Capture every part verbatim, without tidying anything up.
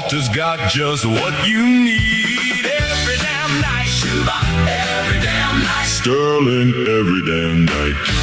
Walter's got just what you need every damn night. Every damn night. Sterling every damn night.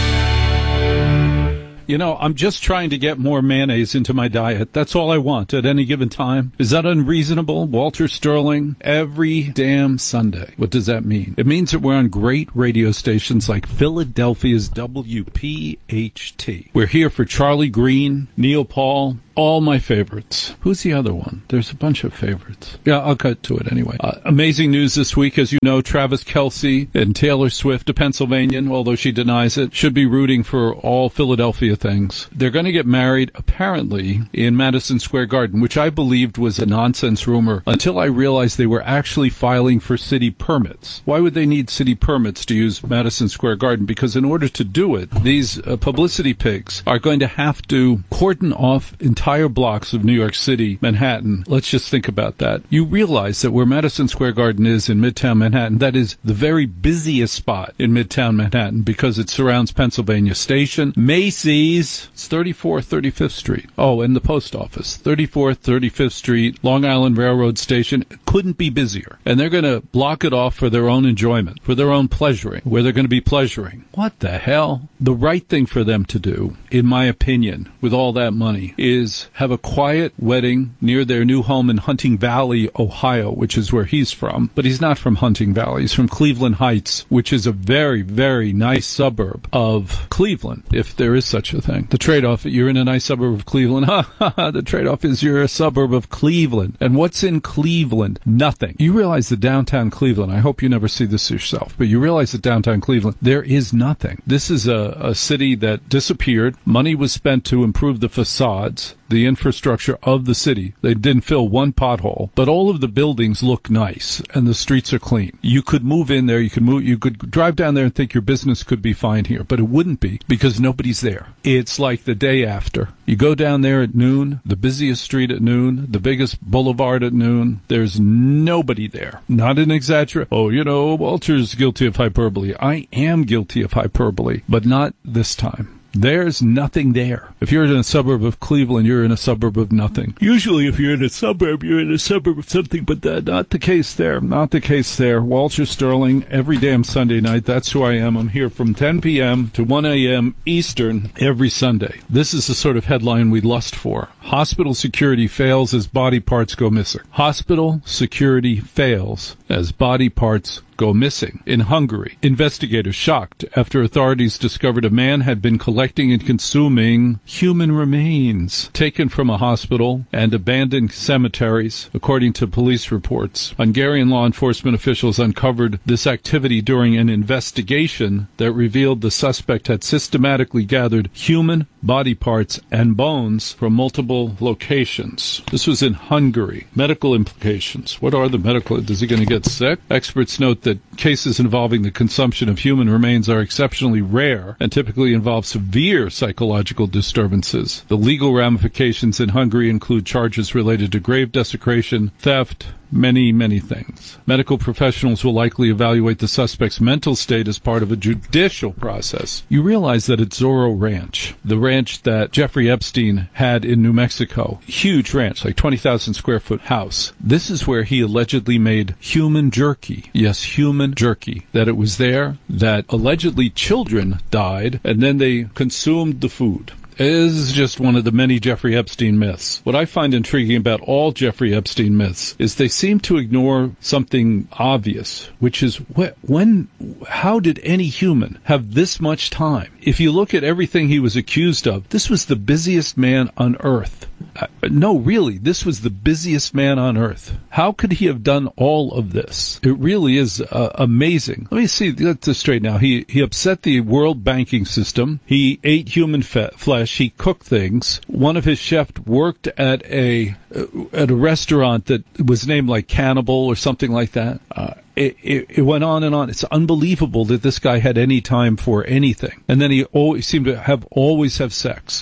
You know, I'm just trying to get more mayonnaise into my diet. That's all I want at any given time. Is that unreasonable? Walter Sterling, every damn Sunday. What does that mean? It means that we're on great radio stations like Philadelphia's W P H T. We're here for Charlie Green, Neil Paul, all my favorites. Who's the other one? There's a bunch of favorites. Yeah, I'll cut to it anyway. Uh, amazing news this week. As you know, Travis Kelce and Taylor Swift, a Pennsylvanian, although she denies it, should be rooting for all Philadelphia things. They're going to get married, apparently, in Madison Square Garden, which I believed was a nonsense rumor until I realized they were actually filing for city permits. Why would they need city permits to use Madison Square Garden? Because in order to do it, these uh, publicity pigs are going to have to cordon off entire entire blocks of New York City, Manhattan. Let's just think about that. You realize that where Madison Square Garden is in Midtown Manhattan, that is the very busiest spot in Midtown Manhattan because it surrounds Pennsylvania Station, Macy's, it's thirty-fourth, thirty-fifth Street. Oh, and the post office, thirty-fourth, thirty-fifth Street, Long Island Railroad Station. Couldn't be busier. And they're going to block it off for their own enjoyment, for their own pleasuring, where they're going to be pleasuring. What the hell? The right thing for them to do, in my opinion, with all that money, is have a quiet wedding near their new home in Hunting Valley, Ohio, which is where he's from. But he's not from Hunting Valley. He's from Cleveland Heights, which is a very, very nice suburb of Cleveland, if there is such a thing. The trade-off, you're in a nice suburb of Cleveland. The trade-off is you're a suburb of Cleveland. And what's in Cleveland? Nothing. You realize that downtown Cleveland, I hope you never see this yourself, but you realize that downtown Cleveland, there is nothing. This is a, a city that disappeared. Money was spent to improve the facades, the infrastructure of the city. They didn't fill one pothole, but all of the buildings look nice and the streets are clean. You could move in there, you could move, you could drive down there and think your business could be fine here, but it wouldn't be because nobody's there. It's like the day after. You go down there at noon, the busiest street at noon, the biggest boulevard at noon, there's nobody there. Not an exaggeration. Oh, you know, Walter's guilty of hyperbole. I am guilty of hyperbole, but not this time. There's nothing there. If you're in a suburb of Cleveland, you're in a suburb of nothing. Usually if you're in a suburb, you're in a suburb of something, but that, not the case there. Not the case there. Walter Sterling, every damn Sunday night. That's who I am. I'm here from ten p.m. to one a.m. Eastern every Sunday. This is the sort of headline we lust for. Hospital security fails as body parts go missing. Hospital security fails as body parts go missing. In Hungary, investigators shocked after authorities discovered a man had been collecting and consuming human remains taken from a hospital and abandoned cemeteries, according to police reports. Hungarian law enforcement officials uncovered this activity during an investigation that revealed the suspect had systematically gathered human body parts and bones from multiple locations. This was in Hungary. Medical implications. What are the medical? Is he going to get sick? Experts note that cases involving the consumption of human remains are exceptionally rare and typically involve severe psychological disturbances. The legal ramifications in Hungary include charges related to grave desecration, theft, many, many things. Medical professionals will likely evaluate the suspect's mental state as part of a judicial process. You realize that at Zorro Ranch, the ranch that Jeffrey Epstein had in New Mexico, huge ranch, like twenty thousand square foot house, this is where he allegedly made human jerky. Yes, human jerky. That it was there, that allegedly children died, and then they consumed the food. Is just one of the many Jeffrey Epstein myths. What I find intriguing about all Jeffrey Epstein myths is they seem to ignore something obvious, which is wh- when, how did any human have this much time? If you look at everything he was accused of, this was the busiest man on earth. Uh, no, really, this was the busiest man on earth. How could he have done all of this? It really is uh, amazing. Let me see, get this straight now. He he upset the world banking system. He ate human fe- flesh. He cooked things. One of his chefs worked at a uh, at a restaurant that was named like Cannibal or something like that. Uh, It, it, it went on and on. It's unbelievable that this guy had any time for anything. And then he always seemed to have always have sex.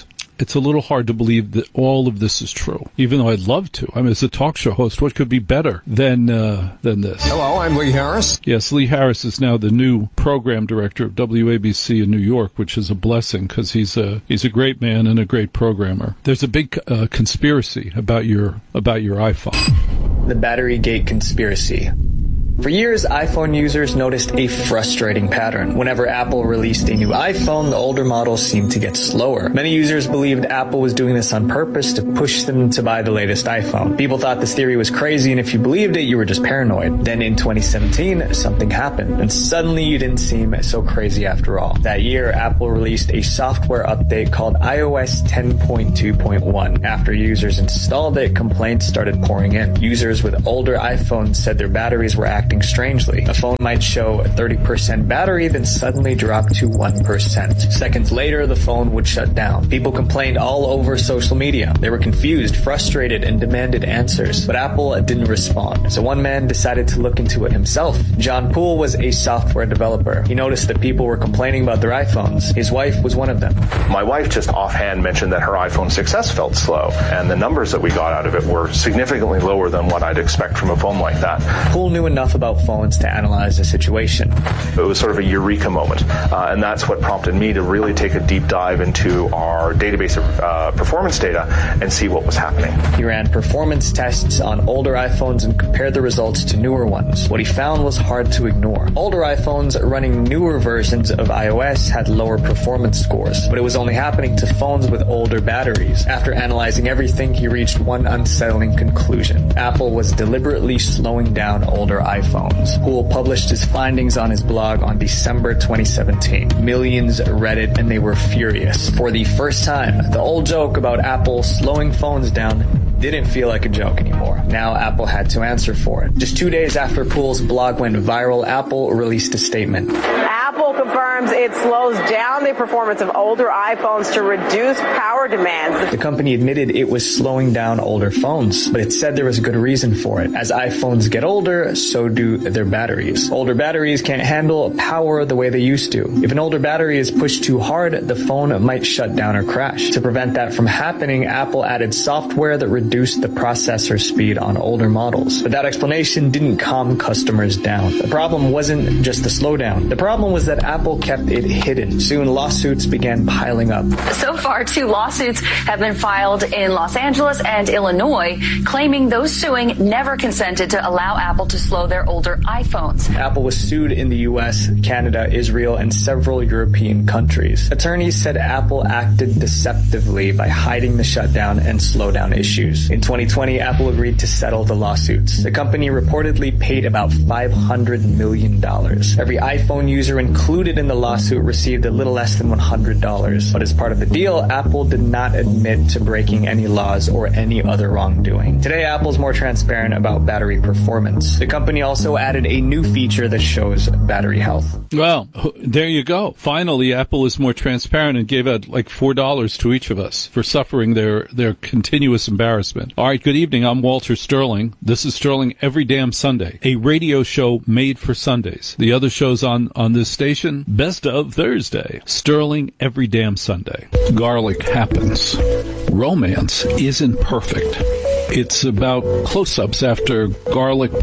it's a little hard to believe that all of this is true, even though I'd love to. I mean, as a talk show host, what could be better than uh, than this? Hello, I'm Lee Harris. Yes, Lee Harris is now the new program director of W A B C in New York, which is a blessing because he's a he's a great man and a great programmer. There's a big uh, conspiracy about your about your iPhone. The Batterygate conspiracy. For years, iPhone users noticed a frustrating pattern. Whenever Apple released a new iPhone, the older models seemed to get slower. Many users believed Apple was doing this on purpose to push them to buy the latest iPhone. People thought this theory was crazy, and if you believed it, you were just paranoid. Then in twenty seventeen, something happened, and suddenly you didn't seem so crazy after all. That year, Apple released a software update called i O S ten point two point one. After users installed it, complaints started pouring in. Users with older iPhones said their batteries were acting strangely. A phone might show thirty percent battery, then suddenly drop to one percent. Seconds later, the phone would shut down. People complained all over social media. They were confused, frustrated, and demanded answers. But Apple didn't respond. So one man decided to look into it himself. John Poole was a software developer. He noticed that people were complaining about their iPhones. His wife was one of them. My wife just offhand mentioned that her iPhone six S felt slow, and the numbers that we got out of it were significantly lower than what I'd expect from a phone like that. Poole knew enough about phones to analyze the situation. It was sort of a eureka moment, uh, and that's what prompted me to really take a deep dive into our database of uh, performance data and see what was happening. He ran performance tests on older iPhones and compared the results to newer ones. What he found was hard to ignore. Older iPhones running newer versions of iOS had lower performance scores, but it was only happening to phones with older batteries. After analyzing everything, he reached one unsettling conclusion. Apple was deliberately slowing down older iPhones. Poole published his findings on his blog on December twenty seventeen. Millions read it and they were furious. For the first time, the old joke about Apple slowing phones down didn't feel like a joke anymore. Now Apple had to answer for it. Just two days after Poole's blog went viral, Apple released a statement. Apple confirms it slows down the performance of older iPhones to reduce power demands. The company admitted it was slowing down older phones, but it said there was a good reason for it. As iPhones get older, so do their batteries. Older batteries can't handle power the way they used to. If an older battery is pushed too hard, the phone might shut down or crash. To prevent that from happening, Apple added software that reduced the processor speed on older models. But that explanation didn't calm customers down. The problem wasn't just the slowdown. The problem was that Apple kept it hidden. Soon lawsuits began piling up. So far, two lawsuits have been filed in Los Angeles and Illinois, claiming those suing never consented to allow Apple to slow their older iPhones. Apple was sued in the U S, Canada, Israel, and several European countries. Attorneys said Apple acted deceptively by hiding the shutdown and slowdown issues. In twenty twenty, Apple agreed to settle the lawsuits. The company reportedly paid about five hundred million dollars. Every iPhone user included in the lawsuit received a little less than one hundred dollars. But as part of the deal, Apple did not admit to breaking any laws or any other wrongdoing. Today, Apple's more transparent about battery performance. The company also added a new feature that shows battery health. Well, there you go. Finally, Apple is more transparent and gave out like four dollars to each of us for suffering their, their continuous embarrassment. All right, good evening. I'm Walter Sterling. This is Sterling Every Damn Sunday, a radio show made for Sundays. The other shows on, on this station, Best of Thursday. Sterling Every Damn Sunday. Garlic happens. Romance isn't perfect. It's about close-ups after garlic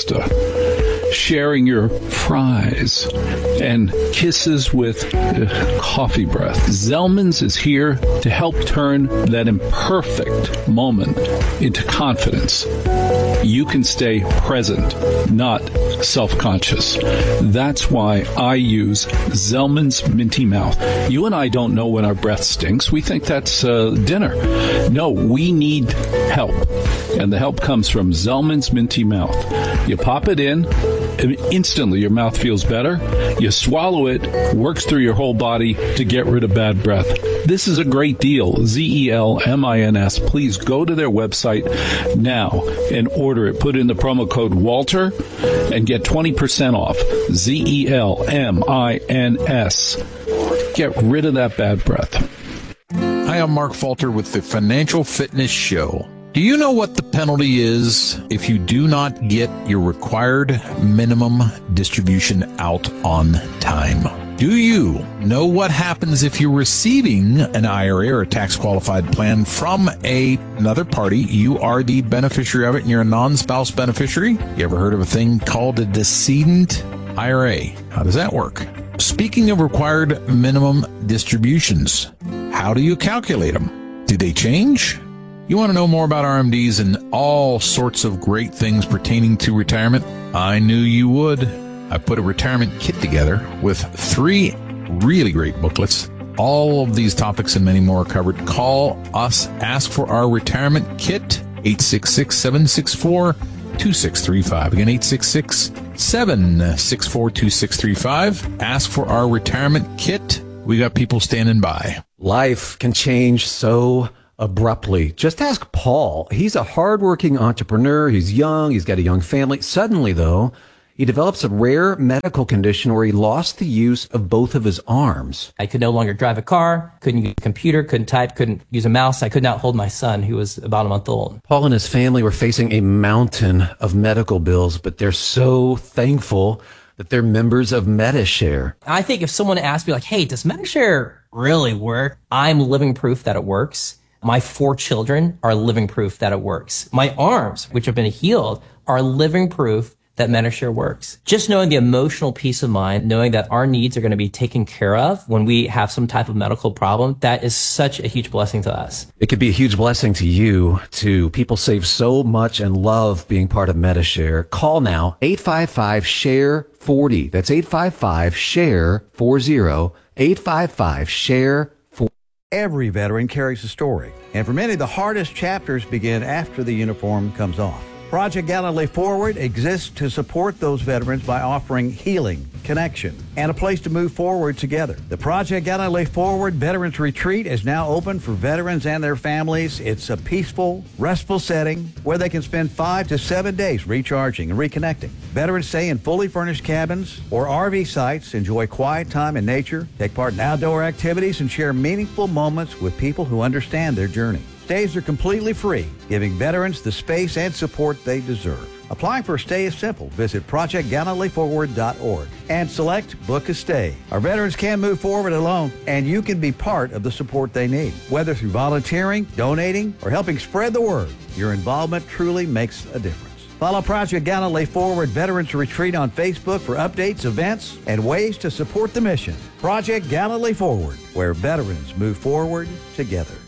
pasta, sharing your fries, and kisses with uh, coffee breath. Zellman's is here to help turn that imperfect moment into confidence. You can stay present, not self-conscious. That's why I use Zellman's Minty Mouth. You and I don't know when our breath stinks. We think that's uh, dinner. No, we need help. And the help comes from Zellman's Minty Mouth. You pop it in, and instantly your mouth feels better. You swallow it, works through your whole body to get rid of bad breath. This is a great deal. Z E L M I N S. Please go to their website now and order it. Put in the promo code Walter and get twenty percent off. Z E L M I N S. Get rid of that bad breath. Hi, I'm Mark Falter with the Financial Fitness Show. Do you know what the penalty is if you do not get your required minimum distribution out on time? Do you know what happens if you're receiving an I R A or a tax-qualified plan from a, another party? You are the beneficiary of it, and you're a non-spouse beneficiary. You ever heard of a thing called a decedent I R A? How does that work? Speaking of required minimum distributions, how do you calculate them? Do they change? You want to know more about R M Ds and all sorts of great things pertaining to retirement? I knew you would. I put a retirement kit together with three really great booklets. All of these topics and many more are covered. Call us. Ask for our retirement kit. eight six six, seven six four, two six three five. Again, eight six six, seven six four, two six three five. Ask for our retirement kit. We got people standing by. Life can change so abruptly. Just ask Paul. He's a hardworking entrepreneur. He's young. He's got a young family. Suddenly, though, he develops a rare medical condition where he lost the use of both of his arms. I could no longer drive a car, couldn't use a computer, couldn't type, couldn't use a mouse. I could not hold my son, who was about a month old. Paul and his family were facing a mountain of medical bills, but they're so thankful that they're members of Medi-Share. I think if someone asked me, like, hey, does Medi-Share really work? I'm living proof that it works. My four children are living proof that it works. My arms, which have been healed, are living proof that Medi-Share works. Just knowing the emotional peace of mind, knowing that our needs are going to be taken care of when we have some type of medical problem, that is such a huge blessing to us. It could be a huge blessing to you, too. People save so much and love being part of Medi-Share. Call now, eight five five, S H A R E forty. That's eight five five, S H A R E forty, eight five five, S H A R E forty. Every veteran carries a story, and for many, the hardest chapters begin after the uniform comes off. Project Gallantly Forward exists to support those veterans by offering healing, connection, and a place to move forward together. The Project Gallantly Forward Veterans Retreat is now open for veterans and their families. It's a peaceful, restful setting where they can spend five to seven days recharging and reconnecting. Veterans stay in fully furnished cabins or R V sites, enjoy quiet time in nature, take part in outdoor activities, and share meaningful moments with people who understand their journey. Stays are completely free, giving veterans the space and support they deserve. Applying for a stay is simple. Visit project gallantly forward dot org and select Book a Stay. Our veterans can move forward alone, and you can be part of the support they need. Whether through volunteering, donating, or helping spread the word, your involvement truly makes a difference. Follow Project Gallantly Forward Veterans Retreat on Facebook for updates, events, and ways to support the mission. Project Gallantly Forward, where veterans move forward together.